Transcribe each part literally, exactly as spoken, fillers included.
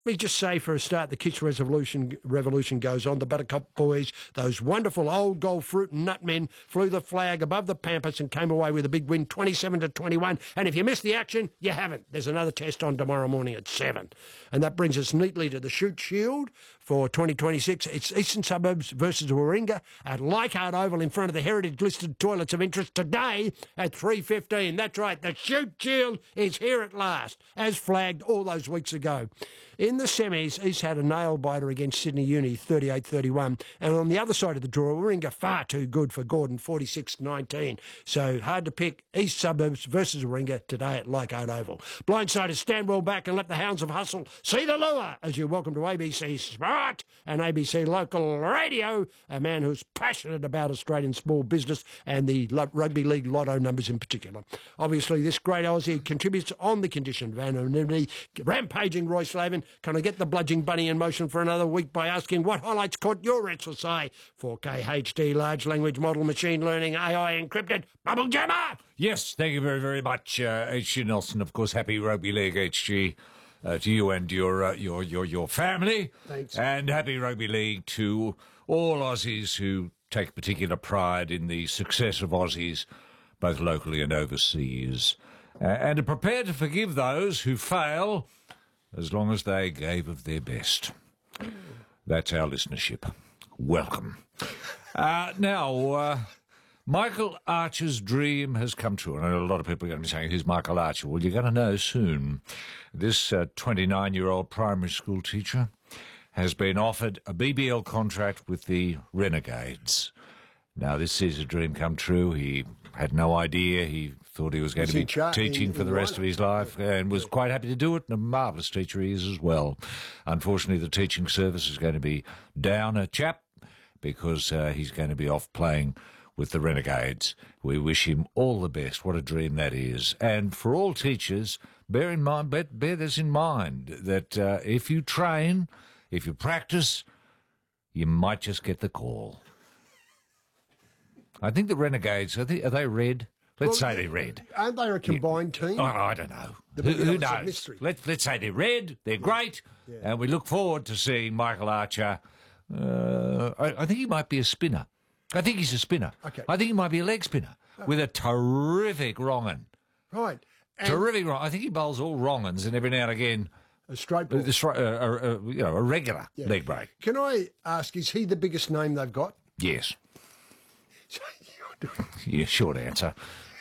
me just say for a start, the Kitch Revolution, revolution goes on. The Buttercup boys, those wonderful old gold fruit and nut men, flew the flag above the Pampas and came away with a big win, twenty-seven to twenty-one. And if you missed the action, you haven't. There's another test on tomorrow morning at seven. And that brings us neatly to the Shute Shield for twenty twenty-six. It's Eastern Suburbs versus Warringah at Leichhardt Oval in front of the heritage-listed toilets of interest today at three fifteen. That's right, the Shute Shield is here at last, as flagged all those weeks ago. In the semis, East had a nail-biter against Sydney Uni, thirty-eight thirty-one. And on the other side of the draw, Warringah far too good for Gordon, forty-six nineteen. So hard to pick. East Suburbs versus Warringah today at Leichhardt Oval. Blindsiders, stand well back and let the hounds of hustle see the lure as you're welcome to A B C Sport and A B C Local Radio, a man who's passionate about Australian small business and the rugby league lotto numbers in particular. Obviously, this great Aussie contributes on the condition of anonymity. Rampaging Roy Slavin, can I get the bludgeon bunny in motion for another week by asking what highlights caught your exercise? Say four K H D, large language model, machine learning, A I encrypted, bubble jammer? Yes, thank you very, very much, uh, H G Nelson. Of course, happy Rugby League, H G, uh, to you and your, uh, your, your, your family. Thanks. And happy Rugby League to all Aussies who take particular pride in the success of Aussies, both locally and overseas, uh, and are prepared to forgive those who fail as long as they gave of their best. That's our listenership. Welcome. Uh, now, uh, Michael Archer's dream has come true. And I know a lot of people are going to be saying, who's Michael Archer? Well, you're going to know soon. This uh, twenty-nine-year-old primary school teacher has been offered a B B L contract with the Renegades. Now, this is a dream come true. He had no idea. He thought he was going He's to be char- teaching in, for in the rest of his life and was quite happy to do it, and a marvellous teacher he is as well. Unfortunately, the teaching service is going to be down a chap because uh, he's going to be off playing with the Renegades. We wish him all the best. What a dream that is. And for all teachers, bear in mind, bear, bear this in mind, that uh, if you train, if you practice, you might just get the call. I think the Renegades, are they, are they red? Let's Well, say they're red. Aren't they a combined team? Oh, I don't know. The Who, Big who Elves of knows? mystery. Let's, let's say they're red, they're great, Yeah. and we look forward to seeing Michael Archer. Uh, I, I think he might be a spinner. I think he's a spinner. Okay. I think he might be a leg spinner with a terrific wrong-un. Right. And Terrific wrong. I think he bowls all wrong-uns, and every now and again, a straight ball. uh, the stri- uh, uh, uh, you know, a regular Yeah. leg break. Can I ask, is he the biggest name they've got? Yes. Yeah, short answer.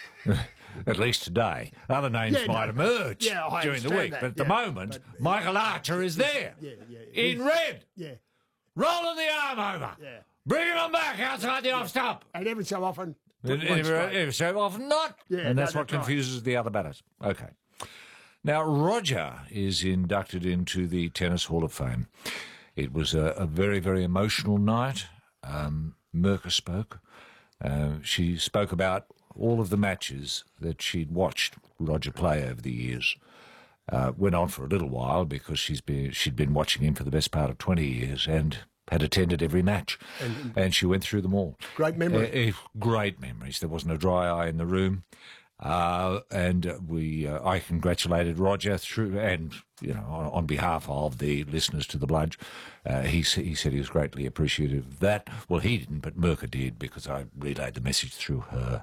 At least today. Other names Yeah, might no. emerge Yeah, I during the understand week, that, but at the yeah. moment, But- Michael Archer is there. Yeah, yeah. In red. Yeah. Rolling the arm over. Yeah. Bringing them back outside the off stump. And every so often, put And one every, straight. every so often not. Yeah, and no, that's what that's right. confuses the other batters. Okay. Now, Roger is inducted into the Tennis Hall of Fame. It was a, a very, very emotional night. Um, Mirka spoke. Uh, she spoke about all of the matches that she'd watched Roger play over the years. Uh, went on for a little while because she's been, she'd been watching him for the best part of twenty years and had attended every match. And, and she went through them all. Great memory. Uh, uh, great memories. There wasn't a dry eye in the room. Uh, and uh, we, uh, I congratulated Roger through, and, you know, on, on behalf of the listeners to The Bludge, uh, he, s- he said he was greatly appreciative of that. Well, he didn't, but Mirka did, because I relayed the message through her.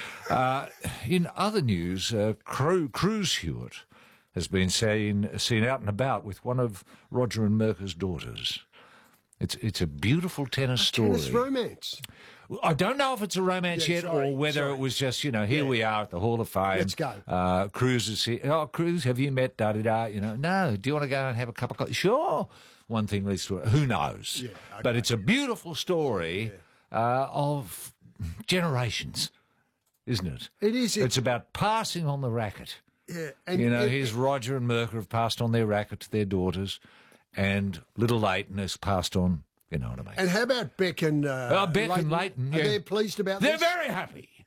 Uh, in other news, uh, Cru- Cruz Hewitt has been seen, seen out and about with one of Roger and Mirka's daughters. It's it's a beautiful tennis story. Tennis romance. I don't know if it's a romance Yeah, yet sorry, or whether sorry. it was just, you know, here Yeah. we are at the Hall of Fame. Let's go. Uh, Cruz is here. Oh, Cruz, have you met da-da-da? You know, no. Do you want to go and have a cup of coffee? Sure. One thing leads to it. Who knows? Yeah, okay. But it's a beautiful story uh, of generations, isn't it? It is. It's about passing on the racket. Yeah. And, You know, and- here's Roger and Mirka have passed on their racket to their daughters, and little Leighton has passed on, you know what I mean. And how about Beck and uh, Oh, Beck and Leighton, Are yeah. they pleased about They're this? very happy.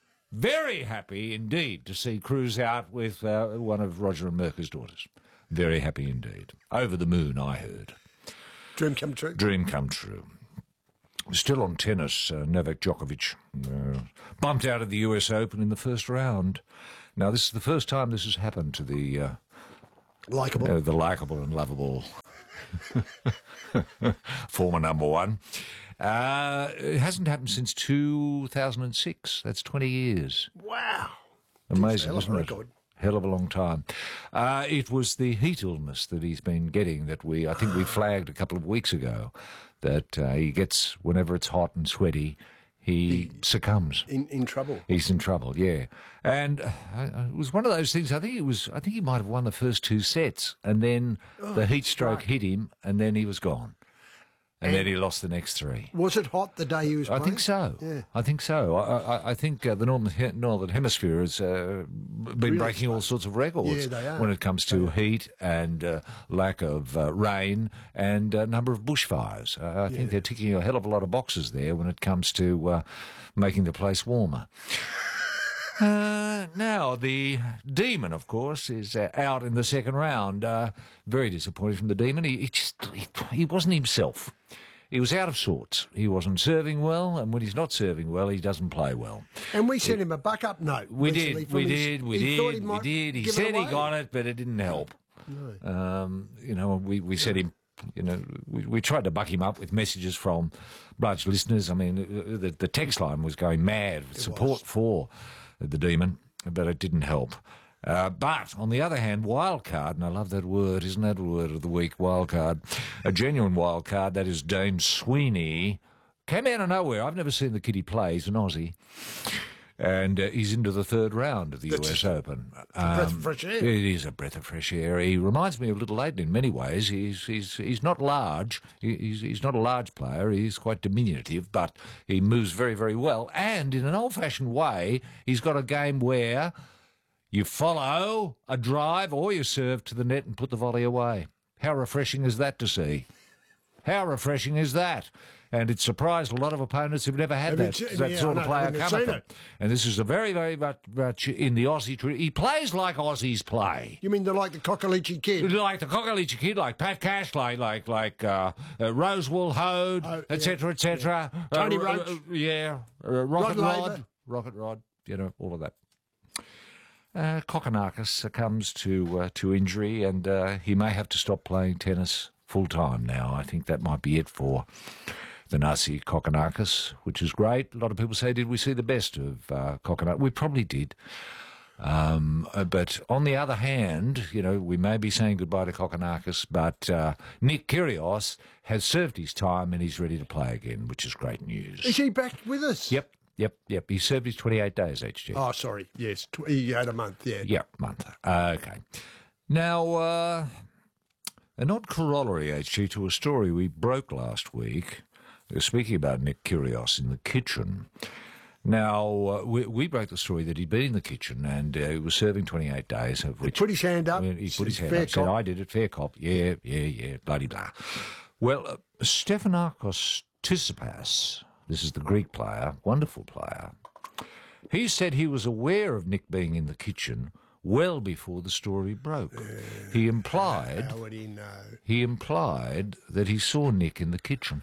Very happy indeed to see Cruz out with uh, one of Roger and Mirka's daughters. Very happy indeed. Over the moon, I heard. Dream come true. Dream come true. Still on tennis, uh, Novak Djokovic uh, bumped out of the U S Open in the first round. Now, this is the first time this has happened to the uh, Likeable. Uh, the likeable and lovable former number one. Uh, it hasn't happened since two thousand six. That's twenty years. Wow. Amazing, Hell of a isn't it? record. Hell of a long time. Uh, it was the heat illness that he's been getting that we, I think we flagged a couple of weeks ago, that uh, he gets whenever it's hot and sweaty, he, he succumbs. In in trouble. He's in trouble, yeah. And uh, it was one of those things. I think it was. I think he might have won the first two sets, and then oh, the heat stroke right. hit him, and then he was gone. And, And then he lost the next three. Was it hot the day he was I playing? think so. Yeah. I think so. I, I, I think uh, the northern, he- northern hemisphere has uh, been Really breaking all sorts of records Yeah, they are. when it comes to heat and uh, lack of uh, rain and a number of bushfires. Uh, I think they're ticking a hell of a lot of boxes there when it comes to uh, making the place warmer. Uh, now, the Demon, of course, is uh, out in the second round. Uh, very disappointed from the Demon. He, he just he, he wasn't himself. He was out of sorts. He wasn't serving well, and when he's not serving well, he doesn't play well. And we sent him a buck-up note. We recently did, from we his- did, we he thought did, he we might did. He give it said he away. got it, but it didn't help. No. Um, you know, we, we said him, you know, we, we tried to buck him up with messages from Bludge listeners. I mean, the, the text line was going mad with support for the Demon, but it didn't help. Uh, but, on the other hand, wildcard, and I love that word, isn't that the word of the week, wildcard? A genuine wildcard, that is Dane Sweeney, came out of nowhere. I've never seen the kid he play. He's an Aussie. And uh, he's into the third round of the U S Open. a breath of fresh air. It is a breath of fresh air. He reminds me of Little Leighton in many ways. He's he's he's not large. He- He's he's not a large player. He's quite diminutive, but he moves very very well. And in an old-fashioned way, he's got a game where you follow a drive or you serve to the net and put the volley away. How refreshing is that to see? How refreshing is that? And it surprised a lot of opponents who've never had Have that, you seen- that yeah, sort I of know, player I've come seen at them. it. And this is a very, very much, much in the Aussie tradition. He plays like Aussies play. You mean the like the Cockaleachy kid? Like the Cockaleachy kid, like Pat Cash, like like like uh, uh, Rosewall Hode, Oh, et cetera, et cetera. Tony Uh, Roach. uh, yeah, uh, Rocket Rod Rod, Laver. Rocket Rod, you know, all of that. Uh, Kokonakis succumbs to uh, to injury, and uh, he may have to stop playing tennis full time now. I think that might be it for the Nasi Kokonakis, which is great. A lot of people say, did we see the best of uh, Kokonakis? We probably did. Um, uh, but on the other hand, you know, we may be saying goodbye to Kokonakis, but uh, Nick Kyrgios has served his time and he's ready to play again, which is great news. Is he back with us? Yep, yep, yep. He served his twenty-eight days, H G. Oh, sorry. Yes, tw- he had a month. Yeah. Yep, month. Okay. Now, uh, an odd corollary, H G, to a story we broke last week. We were speaking about Nick Kyrgios in the kitchen. Now, uh, we, we broke the story that he'd been in the kitchen and uh, he was serving twenty-eight days, of which... Put his hand up. I mean, he put his hand Fair up, said, cop. I did it, fair cop. Yeah, yeah, yeah, bloody blah. Well, uh, Stefanos Tsitsipas, this is the Greek player, wonderful player, he said he was aware of Nick being in the kitchen well before the story broke. He implied... How would he know? He implied that he saw Nick in the kitchen.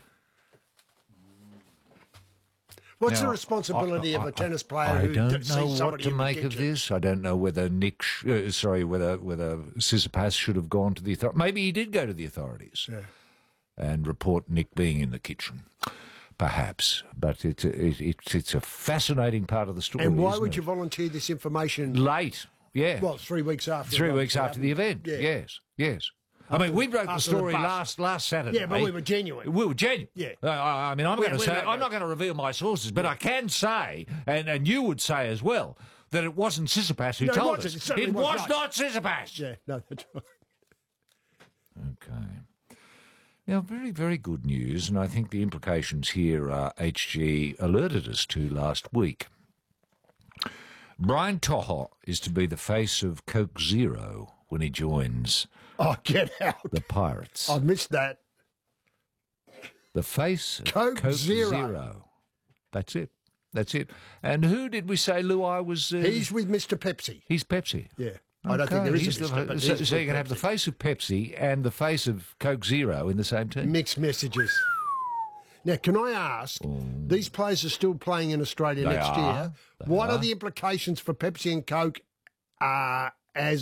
What's Now, the responsibility I- of I- a tennis player I who don't d- know sees what somebody to in the make of kitchen? this. I don't know whether Nick, sh- uh, sorry, whether whether Tsitsipas should have gone to the authorities. Maybe he did go to the authorities Yeah. and report Nick being in the kitchen. Perhaps, but it's a, it, it's it's a fascinating part of the story. And why isn't would it? you volunteer this information? Late? Yeah, Well, three weeks after. three it weeks happened. after the event. Yeah. Yes, yes. I mean, we broke the after the story bust. last last Saturday. Yeah, but we were genuine. We were genuine. Yeah. Uh, I I mean, I'm We- going to we say know I'm that. not going to reveal my sources, but I can say, and, and you would say as well, that it wasn't Tsitsipas who No, it told wasn't. us. It certainly It was was right. not Tsitsipas. Yeah, no, that's right. Okay. Now, very, very good news, and I think the implications here are H G alerted us to last week. Brian Toho is to be the face of Coke Zero when he joins Oh, get out. the Pirates. I missed that. The face of Coke Coke, Zero. Zero. That's it. That's it. And who did we say Luai was? Uh, He's with Mister Pepsi. he's Pepsi. Yeah. I don't think Okay, there is he's a the- Mister but so, he's so with you can have the Pepsi. face of Pepsi and the face of Coke Zero in the same team. Mixed messages. Now, can I ask, these players are still playing in Australia They next are. year. They What are. are. the implications for Pepsi and Coke uh, as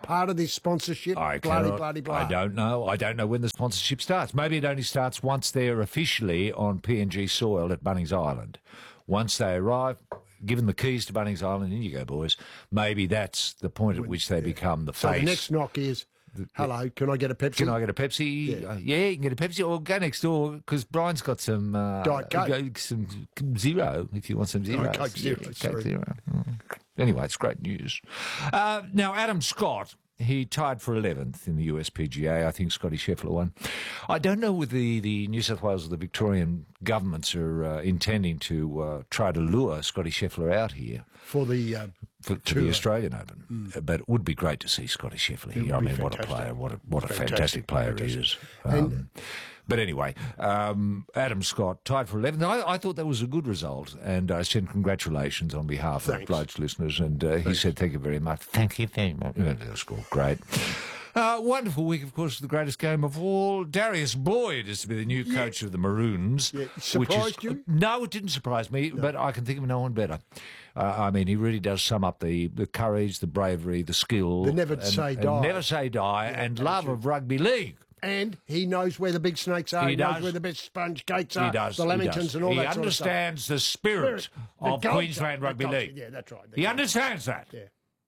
part of this sponsorship? I bloody, cannot, bloody, blah. I don't know. I don't know when the sponsorship starts. Maybe it only starts once they're officially on P N G soil at Bunnings Island. Once they arrive, given the keys to Bunnings Island, in you go, boys. Maybe that's the point at which they yeah. become the face. So the next knock is, hello, can I get a Pepsi? Can I get a Pepsi? Yeah, uh, yeah you can get a Pepsi, or go next door, because Brian's got some... Uh, Diet Coke. Go, some Zero, if you want some Zero. Diet Coke Zero, yeah, sorry. Coke Zero. Mm. Anyway, it's great news. Uh, now, Adam Scott, he tied for eleventh in the U S P G A. I think Scotty Scheffler won. I don't know whether the, the New South Wales or the Victorian governments are uh, intending to uh, try to lure Scotty Scheffler out here. For the... Uh, For, to the Australian Open. Mm. But it would be great to see Scotty Scheffler here. I mean, fantastic. what a player, what a, what a fantastic, fantastic player fantastic. he is. Um, but anyway, um, Adam Scott tied for eleventh. I, I thought that was a good result, and I send congratulations on behalf Thanks. of Blokes listeners, and uh, he said, thank you very much. Thank you very much. Yeah, that was cool. Great. Uh, wonderful week, of course, the greatest game of all. Darius Boyd is to be the new coach yeah. of the Maroons. Yeah. Surprised which is, you? No, it didn't surprise me, no. but I can think of no one better. Uh, I mean, he really does sum up the, the courage, the bravery, the skill. The never and, say and die. Never say die, yeah, and love of rugby league. And he knows where the big snakes are. He, he knows does. where the best sponge cakes are. He does. The Lamingtons and all he that sort of stuff. He understands the spirit, spirit of the culture, Queensland Rugby culture. League. Yeah, that's right. The he culture. understands that. Yeah.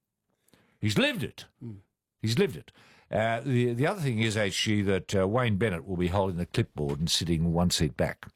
He's lived it. Mm. He's lived it. Uh, the the other thing is, H G, that uh, Wayne Bennett will be holding the clipboard and sitting one seat back.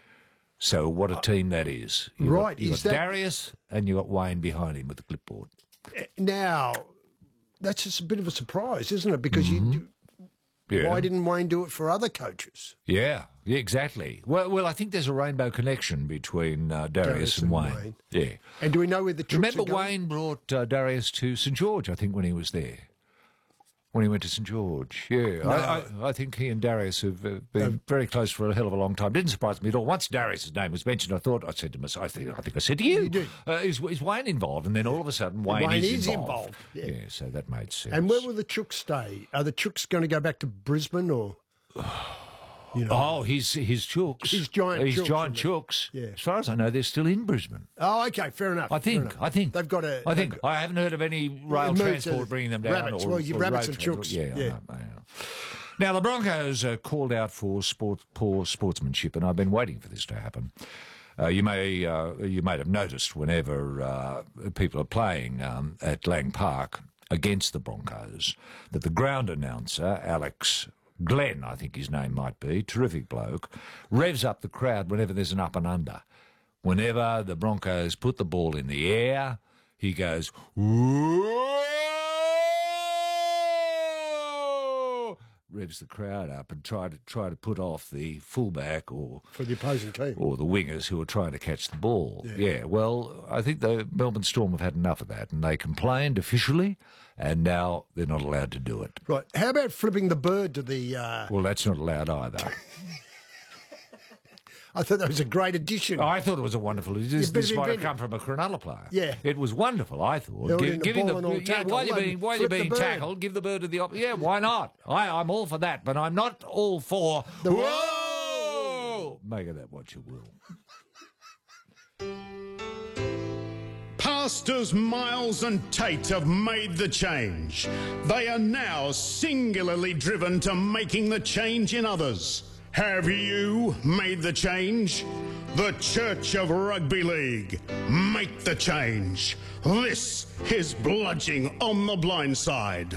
So what a team that is. You've right. Got, you've is got that... Darius and you've got Wayne behind him with the clipboard. Now, that's just a bit of a surprise, isn't it? Because mm-hmm. you... Yeah. Why didn't Wayne do it for other coaches? Yeah, yeah, exactly. Well, well, I think there's a rainbow connection between uh, Darius, Darius and, and Wayne. Wayne. Yeah. And do we know where the troops Remember are going? Wayne brought uh, Darius to St George, I think, when he was there. When he went to St George, yeah. No. I, I, I think he and Darius have uh, been um, very close for a hell of a long time. Didn't surprise me at all. Once Darius's name was mentioned, I thought, I said to myself, I think I, think I said to you, you did. Uh, is, is Wayne involved? And then all of a sudden, Wayne, Wayne is, is involved. involved. Yeah. yeah, so that made sense. And where will the Chooks stay? Are the Chooks going to go back to Brisbane or... You know. Oh, his his chooks. His giant his chooks, giant chooks. Yeah. As far as I know, they're still in Brisbane. Oh, okay, fair enough. I think. enough. I think they've got a. I think. I haven't heard of any rail transport bringing them down. Rabbits. Or, well, you or rabbits road and transport. chooks. Yeah. yeah. I know, I know. Now the Broncos are called out for sport, poor sportsmanship, and I've been waiting for this to happen. Uh, you may uh, you may have noticed whenever uh, people are playing um, at Lang Park against the Broncos that the ground announcer, Alex Glenn, I think his name might be, terrific bloke, revs up the crowd whenever there's an up and under. Whenever the Broncos put the ball in the air, he goes, whoa! Revs the crowd up and try to try to put off the fullback or for the opposing team or the wingers who are trying to catch the ball. Yeah. yeah, well, I think the Melbourne Storm have had enough of that, and they complained officially, and now they're not allowed to do it. Right. How about flipping the bird to the... Uh... Well, that's not allowed either. I thought that was a great addition. Oh, I thought it was a wonderful... This, this might have come from a Cronulla player. Yeah. It was wonderful, I thought. Give, give, giving the, the yeah, while you're being, while you're being tackled, give the bird to the... Op- yeah, why not? I, I'm all for that, but I'm not all for... The whoa! Make of that what you will. Pastors Miles and Tate have made the change. They are now singularly driven to making the change in others. Have you made the change? The Church of Rugby League. Make the change. This is Bludging on the Blind Side.